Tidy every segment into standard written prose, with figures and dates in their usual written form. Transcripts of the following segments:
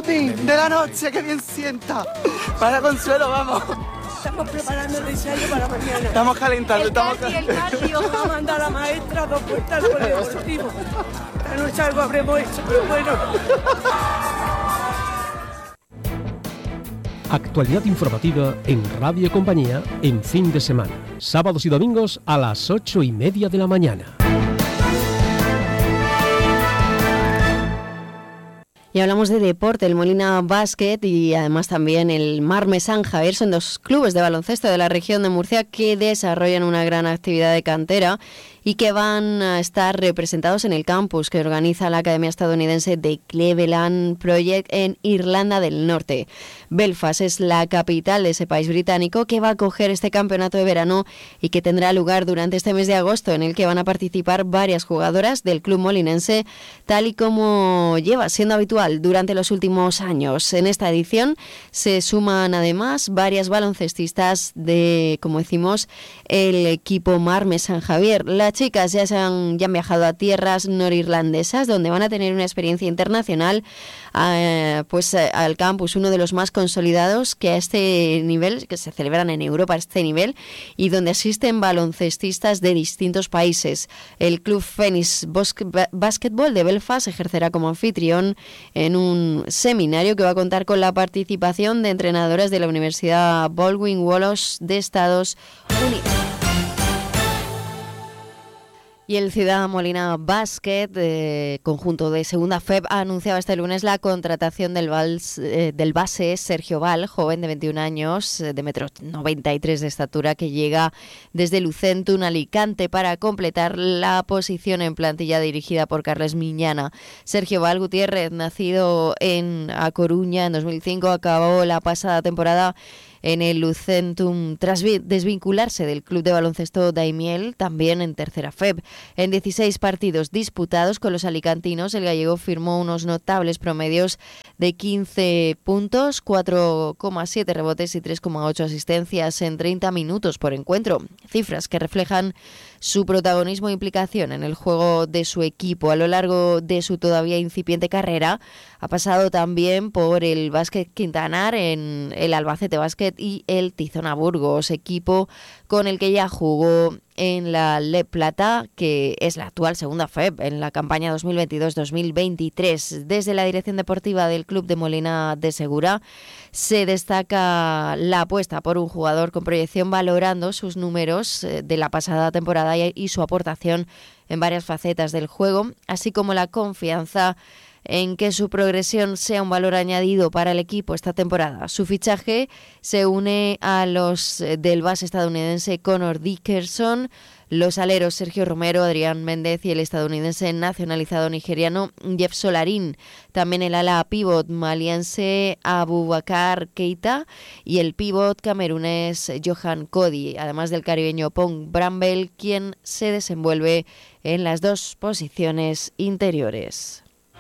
footing de la noche, que bien sienta. Para Consuelo, vamos. Estamos preparando el ensayo para mañana. Estamos calentando, El cardio. Vamos a mandar a la maestra 2 vueltas al polideportivo. Esta noche algo habremos hecho, pero bueno. Actualidad informativa en Radio Compañía en fin de semana. Sábados y domingos a las 8:30 de la mañana. Y hablamos de deporte, el Molina Basket y además también el Marme San Javier son 2 clubes de baloncesto de la región de Murcia que desarrollan una gran actividad de cantera y que van a estar representados en el campus que organiza la Academia Estadounidense de Cleveland Project en Irlanda del Norte. Belfast es la capital de ese país británico que va a acoger este campeonato de verano y que tendrá lugar durante este mes de agosto, en el que van a participar varias jugadoras del club molinense, tal y como lleva siendo habitual durante los últimos años. En esta edición se suman además varias baloncestistas de, como decimos, el equipo Marme San Javier. Las chicas ya han viajado a tierras norirlandesas, donde van a tener una experiencia internacional, al campus, uno de los más consolidados que a este nivel, que se celebran en Europa a este nivel, y donde asisten baloncestistas de distintos países. El club Phoenix Basketball de Belfast ejercerá como anfitrión en un seminario que va a contar con la participación de entrenadoras de la Universidad Baldwin Wallace de Estados Unidos. Y el Ciudad Molina Basket, conjunto de Segunda FEB, ha anunciado este lunes la contratación del base Sergio Val, joven de 21 años, de 1,93 m de estatura, que llega desde Lucentum, Alicante, para completar la posición en plantilla dirigida por Carles Miñana. Sergio Val Gutiérrez, nacido en A Coruña en 2005, acabó la pasada temporada en el Lucentum tras desvincularse del club de baloncesto Daimiel, también en tercera FEB. En 16 partidos disputados con los alicantinos, el gallego firmó unos notables promedios de 15 puntos, 4,7 rebotes y 3,8 asistencias en 30 minutos por encuentro. Cifras que reflejan su protagonismo e implicación en el juego de su equipo. A lo largo de su todavía incipiente carrera, ha pasado también por el Básquet Quintanar, en el Albacete Básquet y el Tizona Burgos, equipo con el que ya jugó en la Le Plata, que es la actual segunda FEB, en la campaña 2022-2023. Desde la dirección deportiva del Club de Molina de Segura se destaca la apuesta por un jugador con proyección, valorando sus números de la pasada temporada y su aportación en varias facetas del juego, así como la confianza en que su progresión sea un valor añadido para el equipo esta temporada. Su fichaje se une a los del base estadounidense Connor Dickerson, los aleros Sergio Romero, Adrián Méndez y el estadounidense nacionalizado nigeriano Jeff Solarin. También el ala pívot maliense Abubakar Keita y el pívot camerunés Johan Cody, además del caribeño Pong Bramble, quien se desenvuelve en las 2 posiciones interiores.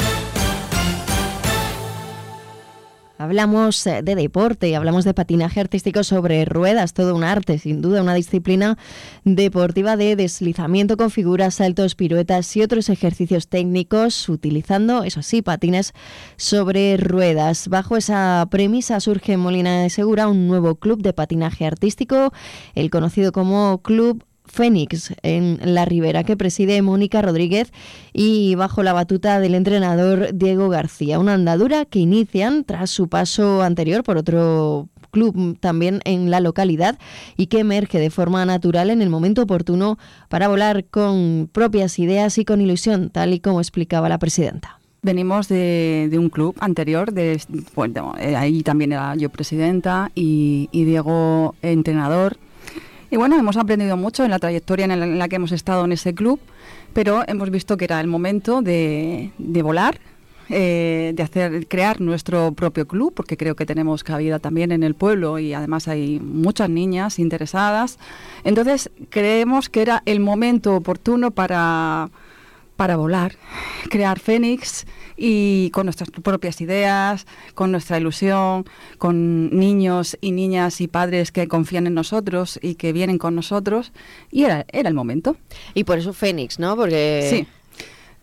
Hablamos de deporte, hablamos de patinaje artístico sobre ruedas, todo un arte, sin duda, una disciplina deportiva de deslizamiento con figuras, saltos, piruetas y otros ejercicios técnicos, utilizando, eso sí, patines sobre ruedas. Bajo esa premisa surge en Molina de Segura un nuevo club de patinaje artístico, el conocido como Club Fénix, en La Ribera, que preside Mónica Rodríguez y bajo la batuta del entrenador Diego García. Una andadura que inician tras su paso anterior por otro club también en la localidad y que emerge de forma natural en el momento oportuno para volar con propias ideas y con ilusión, tal y como explicaba la presidenta. Venimos de un club anterior, ahí también era yo presidenta y Diego entrenador. Y bueno, hemos aprendido mucho en la trayectoria en la que hemos estado en ese club, pero hemos visto que era el momento de volar, crear nuestro propio club, porque creo que tenemos cabida también en el pueblo y además hay muchas niñas interesadas. Entonces creemos que era el momento oportuno para volar, crear Fénix, y con nuestras propias ideas, con nuestra ilusión, con niños y niñas y padres que confían en nosotros y que vienen con nosotros, y era el momento. Y por eso Fénix, ¿no? Porque sí.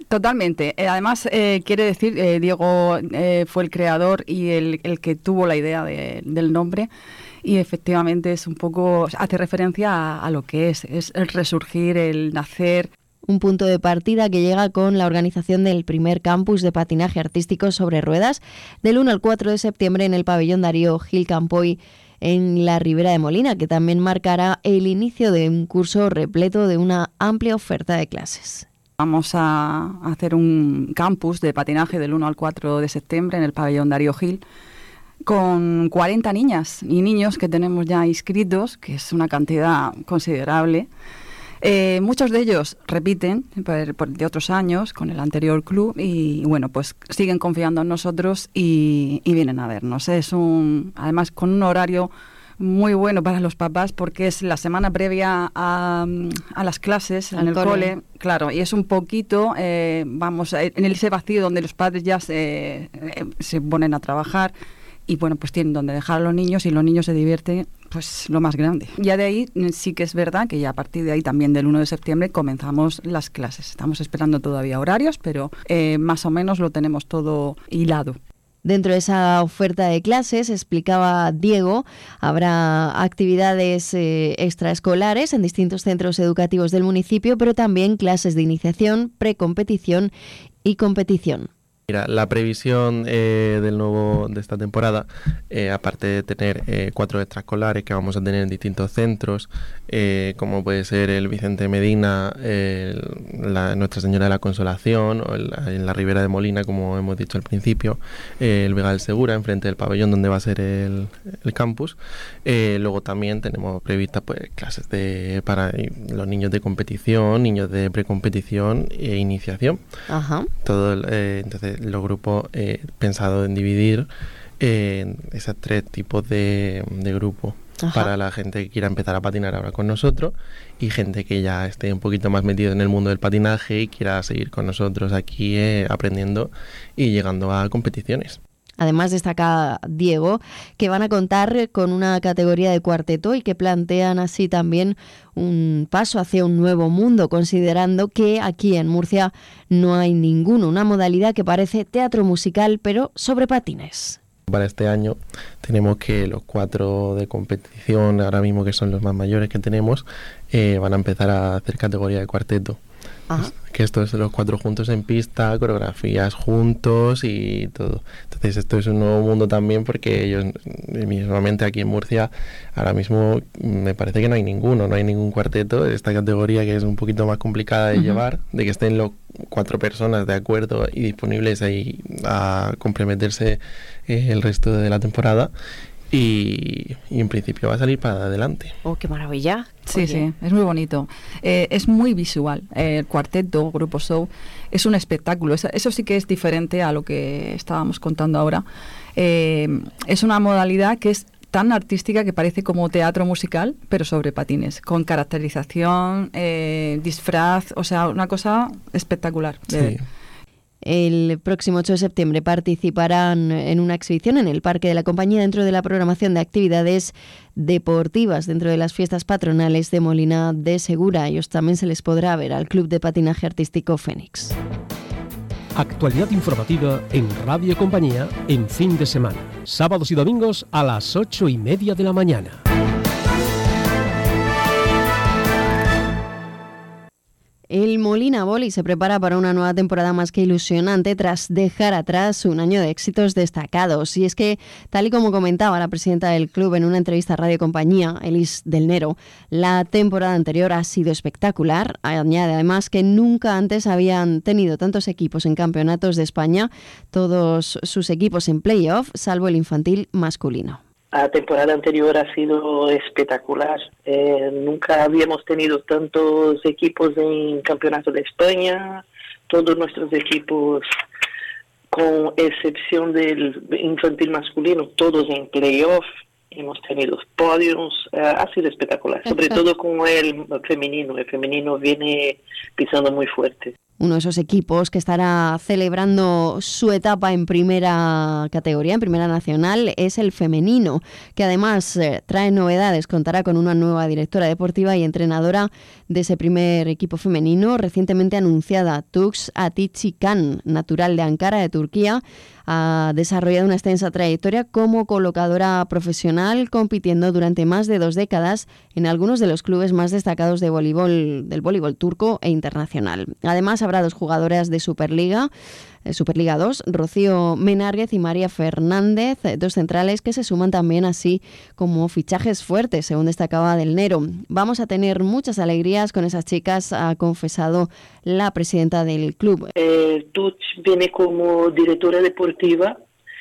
Totalmente. Además, quiere decir, Diego fue el creador y el que tuvo la idea del nombre, y efectivamente es un poco, hace referencia a lo que es el resurgir, el nacer. Un punto de partida que llega con la organización del primer campus de patinaje artístico sobre ruedas del 1 al 4 de septiembre en el pabellón Darío Gil Campoy en la Ribera de Molina, que también marcará el inicio de un curso repleto de una amplia oferta de clases. Vamos a hacer un campus de patinaje del 1 al 4 de septiembre en el pabellón Darío Gil, con 40 niñas y niños que tenemos ya inscritos, que es una cantidad considerable. Muchos de ellos repiten de otros años con el anterior club y bueno, pues siguen confiando en nosotros y vienen a vernos. Es además con un horario muy bueno para los papás, porque es la semana previa a las clases en el cole, claro, y es un poquito, vamos, en ese vacío donde los padres ya se ponen a trabajar. Y bueno, pues tienen donde dejar a los niños y los niños se divierten, pues lo más grande. Ya de ahí sí que es verdad que ya a partir de ahí también del 1 de septiembre comenzamos las clases. Estamos esperando todavía horarios, pero más o menos lo tenemos todo hilado. Dentro de esa oferta de clases, explicaba Diego, habrá actividades extraescolares en distintos centros educativos del municipio, pero también clases de iniciación, precompetición y competición. Mira, la previsión de esta temporada, aparte de tener 4 extraescolares que vamos a tener en distintos centros, como puede ser el Vicente Medina, Nuestra Señora de la Consolación, o en la Ribera de Molina, como hemos dicho al principio, el Vega del Segura, enfrente del pabellón donde va a ser el campus. Luego también tenemos previstas pues clases para los niños de competición, niños de precompetición e iniciación. Ajá. Entonces los grupos pensados en dividir en esos 3 tipos de grupos. Ajá. Para la gente que quiera empezar a patinar ahora con nosotros y gente que ya esté un poquito más metido en el mundo del patinaje y quiera seguir con nosotros aquí aprendiendo y llegando a competiciones. Además, destaca Diego que van a contar con una categoría de cuarteto y que plantean así también un paso hacia un nuevo mundo, considerando que aquí en Murcia no hay ninguno, una modalidad que parece teatro musical pero sobre patines. Para este año tenemos que los 4 de competición, ahora mismo que son los más mayores que tenemos, van a empezar a hacer categoría de cuarteto. Ajá. Que esto es los 4 juntos en pista, coreografías juntos y todo. Entonces esto es un nuevo mundo también, porque ellos mismamente aquí en Murcia ahora mismo me parece que no hay ningún cuarteto de esta categoría, que es un poquito más complicada de llevar, de que estén los 4 personas de acuerdo y disponibles ahí a comprometerse el resto de la temporada. Y en principio va a salir para adelante. ¡Oh, qué maravilla! Sí, sí, es muy bonito. Es muy visual. El cuarteto, grupo show, es un espectáculo. Eso sí que es diferente a lo que estábamos contando ahora. Es una modalidad que es tan artística que parece como teatro musical, pero sobre patines, con caracterización, disfraz, o sea, una cosa espectacular. Sí. El próximo 8 de septiembre participarán en una exhibición en el Parque de la Compañía dentro de la programación de actividades deportivas dentro de las fiestas patronales de Molina de Segura. A ellos también se les podrá ver al Club de Patinaje Artístico Fénix. Actualidad informativa en Radio Compañía en fin de semana. Sábados y domingos a las 8:30 de la mañana. El Molina Voli se prepara para una nueva temporada más que ilusionante tras dejar atrás un año de éxitos destacados. Y es que, tal y como comentaba la presidenta del club en una entrevista a Radio Compañía, Elis del Nero, la temporada anterior ha sido espectacular. Añade además que nunca antes habían tenido tantos equipos en campeonatos de España, todos sus equipos en playoff, salvo el infantil masculino. La temporada anterior ha sido espectacular. Nunca habíamos tenido tantos equipos en Campeonato de España. Todos nuestros equipos, con excepción del infantil masculino, todos en playoff. Hemos tenido podios. Ha sido espectacular. Sobre todo con el femenino. El femenino viene pisando muy fuerte. Uno de esos equipos que estará celebrando su etapa en primera categoría, en primera nacional, es el femenino, que además trae novedades. Contará con una nueva directora deportiva y entrenadora de ese primer equipo femenino, recientemente anunciada. Tux Atici Kan, natural de Ankara, de Turquía, ha desarrollado una extensa trayectoria como colocadora profesional, compitiendo durante más de 2 décadas en algunos de los clubes más destacados de voleibol, del voleibol turco e internacional. Además, habrá 2 jugadoras de Superliga 2, Rocío Menárguez y María Fernández, 2 centrales que se suman también así como fichajes fuertes, según destacaba Del Nero. Vamos a tener muchas alegrías con esas chicas, ha confesado la presidenta del club. Tuch viene como directora deportiva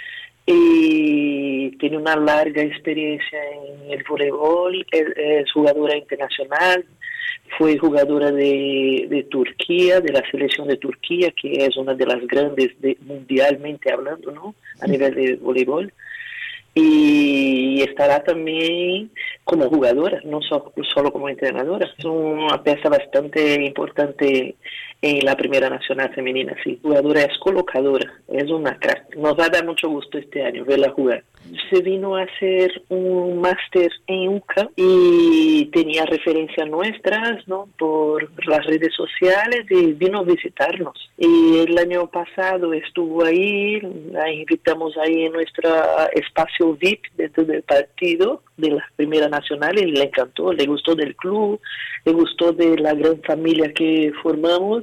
y tiene una larga experiencia en el voleibol, es jugadora internacional. Fue jugadora de Turquía, de la selección de Turquía, que es una de las grandes mundialmente hablando, ¿no? A nivel de voleibol. Y estará también como jugadora, no solo como entrenadora. Es una pieza bastante importante en la primera nacional femenina, sí. Jugadora es colocadora, es una crack. Nos va a dar mucho gusto este año verla jugar. Se vino a hacer un máster en UCA y tenía referencias nuestras, ¿no? Por las redes sociales y vino a visitarnos. Y el año pasado estuvo ahí, la invitamos ahí en nuestro espacio VIP dentro del partido de la Primera Nacional y le encantó, le gustó del club, le gustó de la gran familia que formamos.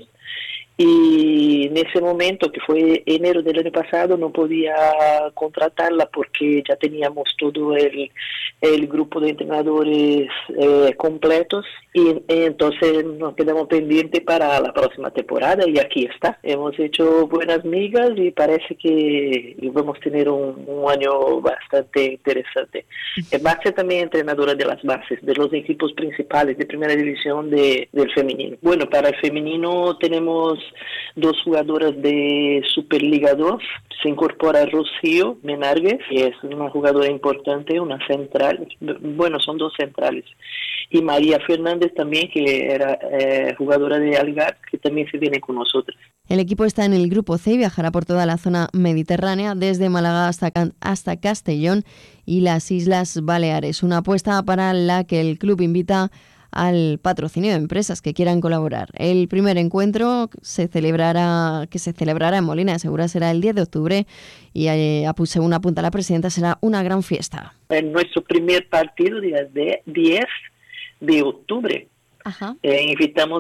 Y en ese momento, que fue enero del año pasado, no podía contratarla porque ya teníamos todo el grupo de entrenadores completos y entonces nos quedamos pendientes para la próxima temporada y aquí está. Hemos hecho buenas migas y parece que vamos a tener un año bastante interesante. Va a ser también entrenadora de las bases, de los equipos principales de primera división del femenino. Bueno, para el femenino tenemos 2 jugadoras de Superliga 2. Se incorpora Rocío Menárguez, que es una jugadora importante, una central. Bueno, son 2 centrales. Y María Fernández también, que era jugadora de Algar, que también se viene con nosotros. El equipo está en el grupo C y viajará por toda la zona mediterránea, desde Málaga hasta Castellón y las Islas Baleares. Una apuesta para la que el club invita al patrocinio de empresas que quieran colaborar. El primer encuentro que se celebrará en Molina de Segura será el 10 de octubre y según apunta la presidenta será una gran fiesta. En nuestro primer partido, día 10 de octubre. Ajá. Invitamos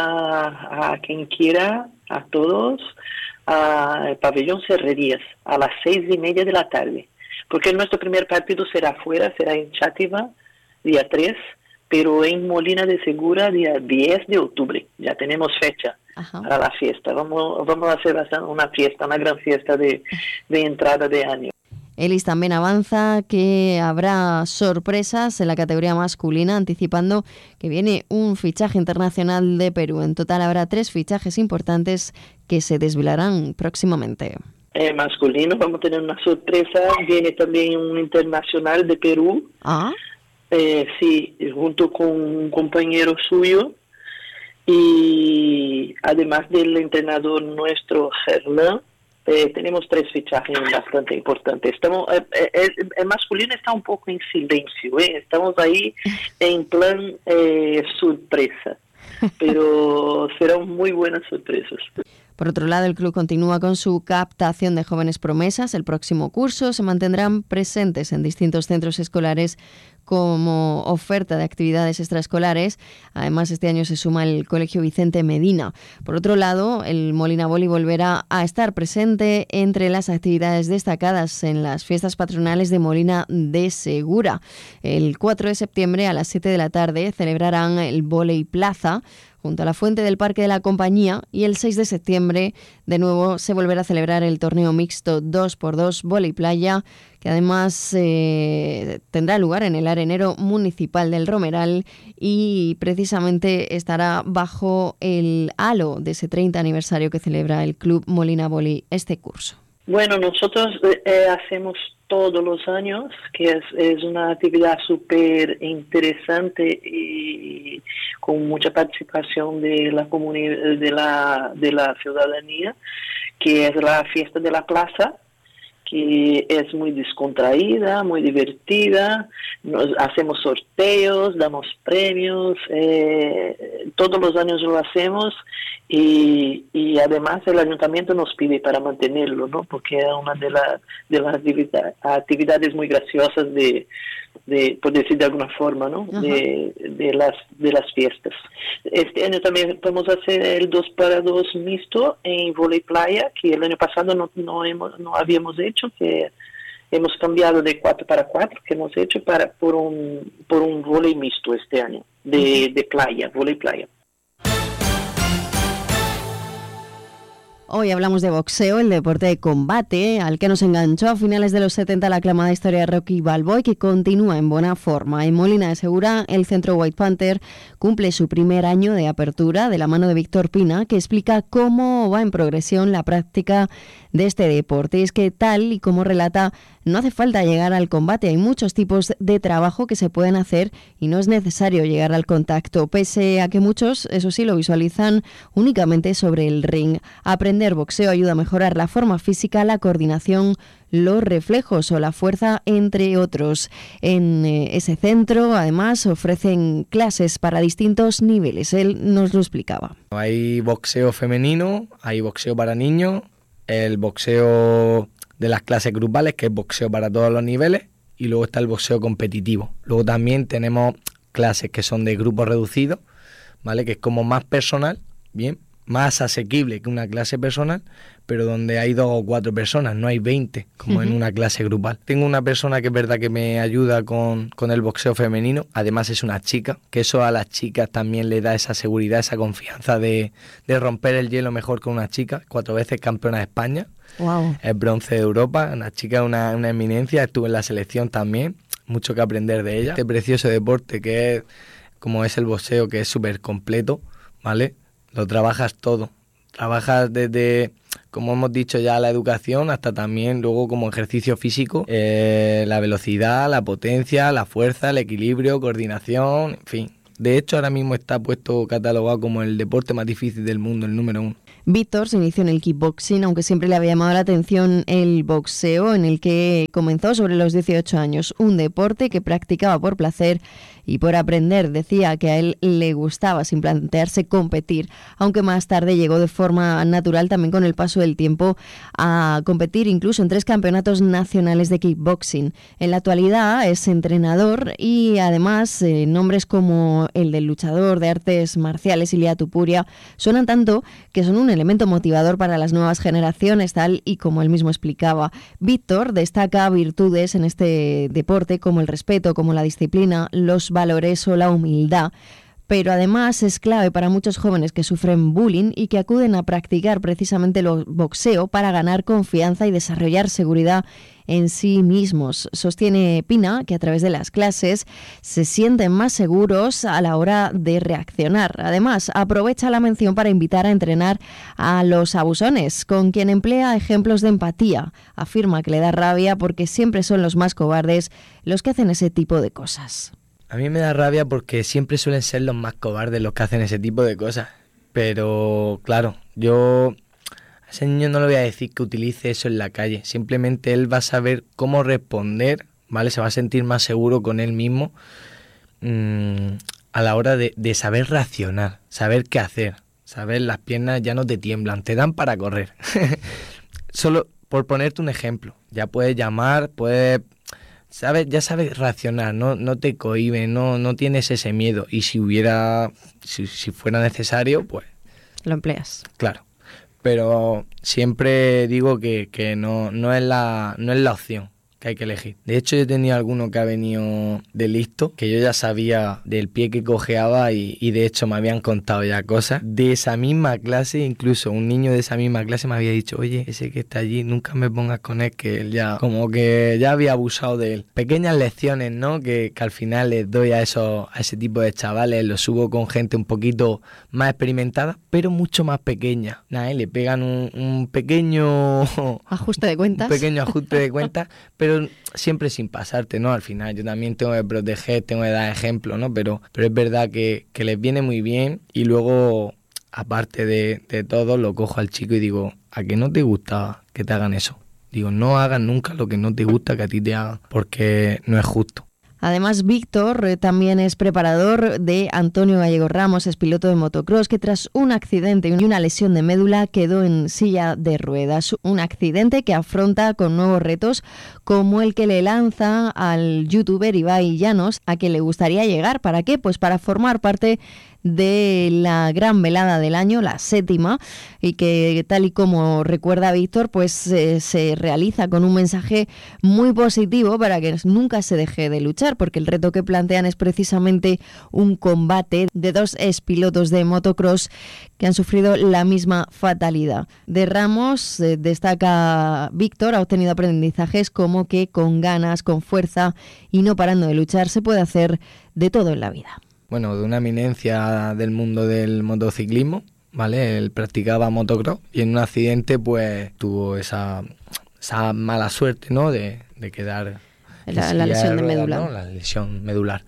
a quien quiera, a todos, al pabellón Serrerías a las 6:30 de la tarde, porque nuestro primer partido será afuera, será en Chátiva, día 3, pero en Molina de Segura, día 10 de octubre. Ya tenemos fecha. Ajá. Para la fiesta. Vamos a hacer una fiesta, una gran fiesta de entrada de año. Elis también avanza que habrá sorpresas en la categoría masculina, anticipando que viene un fichaje internacional de Perú. En total habrá 3 fichajes importantes que se desvelarán próximamente. Masculino, vamos a tener una sorpresa. Viene también un internacional de Perú. ¿Ah? Sí, junto con un compañero suyo. Y además del entrenador nuestro, Hernán, tenemos 3 fichajes bastante importantes. El masculino está un poco en silencio, estamos ahí en plan sorpresa, pero serán muy buenas sorpresas. Por otro lado, el club continúa con su captación de jóvenes promesas. El próximo curso se mantendrán presentes en distintos centros escolares como oferta de actividades extraescolares. Además, este año se suma el Colegio Vicente Medina. Por otro lado, el Molina Voli volverá a estar presente entre las actividades destacadas en las fiestas patronales de Molina de Segura. El 4 de septiembre a las 7 de la tarde celebrarán el Voley Plaza junto a la fuente del Parque de la Compañía, y el 6 de septiembre de nuevo se volverá a celebrar el torneo mixto 2x2 Voley Playa, que además tendrá lugar en el Arenero Municipal del Romeral y precisamente estará bajo el halo de ese 30 aniversario que celebra el Club Molina Voli este curso. Bueno, nosotros hacemos todos los años, que es una actividad súper interesante y con mucha participación de la comunidad, de la ciudadanía, que es la fiesta de la plaza, que es muy descontraída, muy divertida. Hacemos sorteos, damos premios, todos los años lo hacemos y además el ayuntamiento nos pide para mantenerlo, ¿no? Porque es una de las actividades muy graciosas por decir de alguna forma, ¿no? De las fiestas. Este año también vamos a hacer el 2x2 mixto en vóley playa, que el año pasado no habíamos hecho, que hemos cambiado de 4x4 que hemos hecho por un vóley mixto este año, de playa, vóley playa. Hoy hablamos de boxeo, el deporte de combate, al que nos enganchó a finales de los 70 la aclamada historia de Rocky Balboa y que continúa en buena forma. En Molina de Segura, el Centro White Panther cumple su primer año de apertura de la mano de Víctor Pina, que explica cómo va en progresión la práctica de este deporte. Y es que, tal y como relata, no hace falta llegar al combate, hay muchos tipos de trabajo que se pueden hacer y no es necesario llegar al contacto, pese a que muchos, eso sí, lo visualizan únicamente sobre el ring. Aprender boxeo ayuda a mejorar la forma física, la coordinación, los reflejos o la fuerza, entre otros. En ese centro, además, ofrecen clases para distintos niveles. Él nos lo explicaba. Hay boxeo femenino, hay boxeo para niños, el boxeo de las clases grupales, que es boxeo para todos los niveles, y luego está el boxeo competitivo. Luego también tenemos clases que son de grupos reducidos, ¿vale? Que es como más personal, bien, más asequible que una clase personal, pero donde hay 2 o 4 personas, no hay 20, como en una clase grupal. Tengo una persona que es verdad que me ayuda con el boxeo femenino, además es una chica, que eso a las chicas también le da esa seguridad, esa confianza de romper el hielo mejor con una chica, 4 veces campeona de España, wow. Es bronce de Europa, una chica es una eminencia, estuvo en la selección también, mucho que aprender de ella. Este precioso deporte que es, como es el boxeo, que es súper completo, ¿vale? Lo trabajas todo, trabajas desde, como hemos dicho ya, la educación hasta también luego como ejercicio físico, la velocidad, la potencia, la fuerza, el equilibrio, coordinación, en fin. De hecho, ahora mismo está puesto catalogado como el deporte más difícil del mundo, el número 1. Víctor se inició en el kickboxing, aunque siempre le había llamado la atención el boxeo, en el que comenzó sobre los 18 años, un deporte que practicaba por placer y por aprender. Decía que a él le gustaba sin plantearse competir, aunque más tarde llegó de forma natural también con el paso del tiempo a competir incluso en 3 campeonatos nacionales de kickboxing. En la actualidad es entrenador y además nombres como el del luchador de artes marciales Ilia Tupuria suenan tanto que son un elemento motivador para las nuevas generaciones, tal y como él mismo explicaba. Víctor destaca virtudes en este deporte como el respeto, como la disciplina, los valores o la humildad, pero además es clave para muchos jóvenes que sufren bullying y que acuden a practicar precisamente el boxeo para ganar confianza y desarrollar seguridad en sí mismos. Sostiene Pina que a través de las clases se sienten más seguros a la hora de reaccionar. Además, aprovecha la mención para invitar a entrenar a los abusones, con quien emplea ejemplos de empatía. Afirma que le da rabia porque siempre son los más cobardes los que hacen ese tipo de cosas. A mí me da rabia porque siempre suelen ser los más cobardes los que hacen ese tipo de cosas. Pero, claro, yo a ese niño no le voy a decir que utilice eso en la calle. Simplemente él va a saber cómo responder, ¿vale? Se va a sentir más seguro con él mismo a la hora de saber reaccionar, saber qué hacer. Saber, las piernas ya no te tiemblan, te dan para correr. Solo por ponerte un ejemplo. Ya puedes llamar, puedes... ya sabes reaccionar, no te cohibes, no tienes ese miedo. Y si fuera necesario, pues... Lo empleas. Claro. Pero siempre digo que no es la opción. que hay que elegir. De hecho, yo tenía alguno que ha venido de listo, que yo ya sabía del pie que cojeaba y de hecho me habían contado ya cosas de esa misma clase. Incluso un niño de esa misma clase me había dicho, oye, ese que está allí, nunca me pongas con él, que él ya, como que ya había abusado de él. Pequeñas lecciones, ¿no? Que al final les doy a ese tipo de chavales, los subo con gente un poquito más experimentada, pero mucho más pequeña. Nada, le pegan un pequeñño ajuste de cuentas. Un pequeño ajuste de cuentas, pero siempre sin pasarte, ¿no? Al final yo también tengo que proteger, tengo que dar ejemplo, ¿no? Pero es verdad que les viene muy bien y luego, aparte de todo, lo cojo al chico y digo, ¿a que no te gusta que te hagan eso? Digo, no hagas nunca lo que no te gusta que a ti te hagan, porque no es justo. Además, Víctor también es preparador de Antonio Gallego Ramos, es piloto de motocross, que tras un accidente y una lesión de médula quedó en silla de ruedas. Un accidente que afronta con nuevos retos, como el que le lanza al youtuber Ibai Llanos, a quien le gustaría llegar. ¿Para qué? Pues para formar parte de la gran velada del año, la 7ª, y que, tal y como recuerda Víctor, pues se realiza con un mensaje muy positivo para que nunca se deje de luchar, porque el reto que plantean es precisamente un combate de dos expilotos de motocross que han sufrido la misma fatalidad. De Ramos, destaca Víctor, ha obtenido aprendizajes como que con ganas, con fuerza y no parando de luchar se puede hacer de todo en la vida. Bueno, de una eminencia del mundo del motociclismo, ¿vale? Él practicaba motocross y en un accidente pues tuvo esa mala suerte, ¿no? De quedar... La lesión de médula. ¿no? La lesión medular.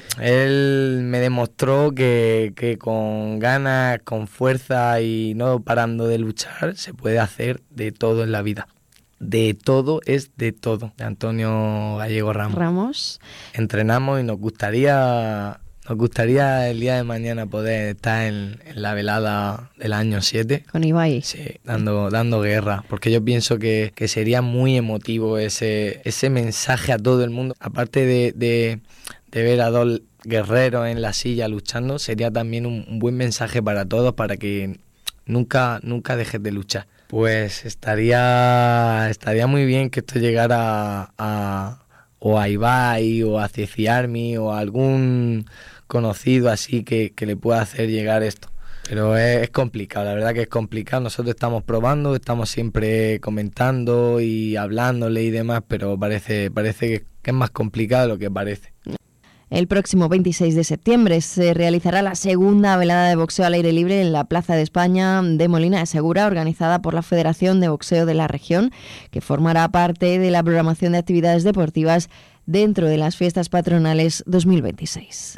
Él me demostró que con ganas, con fuerza y no parando de luchar se puede hacer de todo en la vida. De todo es de todo. De Antonio Gallego Ramos. Entrenamos y nos gustaría el día de mañana poder estar en la velada del año 7. Con Ibai. Sí, dando guerra, porque yo pienso que sería muy emotivo ese mensaje a todo el mundo. Aparte de ver a dos guerreros en la silla luchando, sería también un buen mensaje para todos, para que nunca dejes de luchar. Pues estaría muy bien que esto llegara o a Ibai o a Cieci Army o a algún conocido así que le pueda hacer llegar esto. Pero es complicado, la verdad que es complicado. Nosotros estamos probando, estamos siempre comentando y hablándole y demás, pero parece que es más complicado de lo que parece. El próximo 26 de septiembre se realizará la segunda velada de boxeo al aire libre en la Plaza de España de Molina de Segura, organizada por la Federación de Boxeo de la región, que formará parte de la programación de actividades deportivas dentro de las fiestas patronales 2026.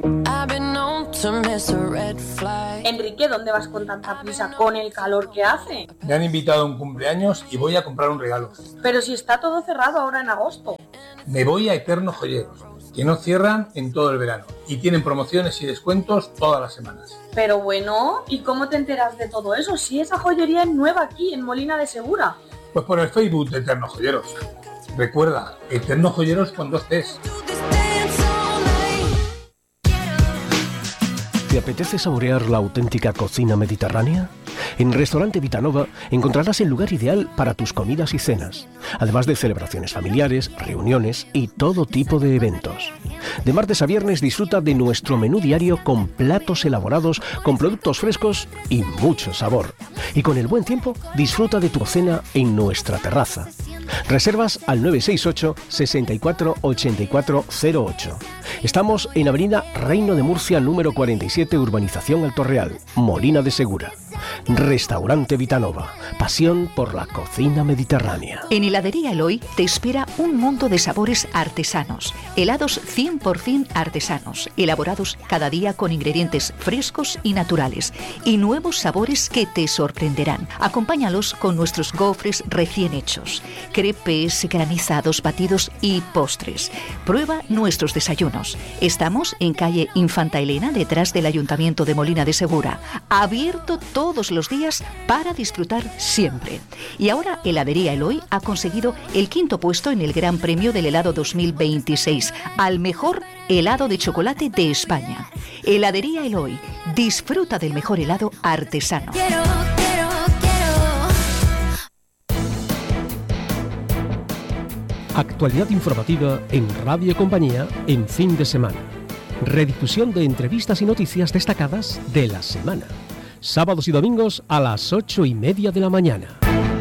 Enrique, ¿dónde vas con tanta prisa con el calor que hace? Me han invitado a un cumpleaños y voy a comprar un regalo. Pero si está todo cerrado ahora en agosto. Me voy a Eterno Joyeros, que no cierran en todo el verano y tienen promociones y descuentos todas las semanas. Pero bueno, ¿y cómo te enteras de todo eso si esa joyería es nueva aquí en Molina de Segura? Pues por el Facebook de Eterno Joyeros. Recuerda, Eterno Joyeros con 2 T's. ¿Te apetece saborear la auténtica cocina mediterránea? En Restaurante Vitanova encontrarás el lugar ideal para tus comidas y cenas, además de celebraciones familiares, reuniones y todo tipo de eventos. De martes a viernes disfruta de nuestro menú diario con platos elaborados, con productos frescos y mucho sabor. Y con el buen tiempo, disfruta de tu cena en nuestra terraza. Reservas al 968 64 84 08. Estamos en Avenida Reino de Murcia, número 47, Urbanización Alto Real, Molina de Segura. Restaurante Vitanova, pasión por la cocina mediterránea. En Heladería Eloy te espera un mundo de sabores artesanos, helados 100% artesanos, elaborados cada día con ingredientes frescos y naturales, y nuevos sabores que te sorprenderán. Acompáñalos con nuestros gofres recién hechos, crepes, granizados, batidos y postres. Prueba nuestros desayunos. Estamos en calle Infanta Elena, detrás del Ayuntamiento de Molina de Segura, abierto todos los días para disfrutar siempre. Y ahora Heladería Eloy ha conseguido el 5º puesto en el Gran Premio del Helado 2026 al mejor helado de chocolate de España. Heladería Eloy, disfruta del mejor helado artesano. Actualidad informativa en Radio Compañía en fin de semana. Redifusión de entrevistas y noticias destacadas de la semana. Sábados y domingos a las 8:30 de la mañana.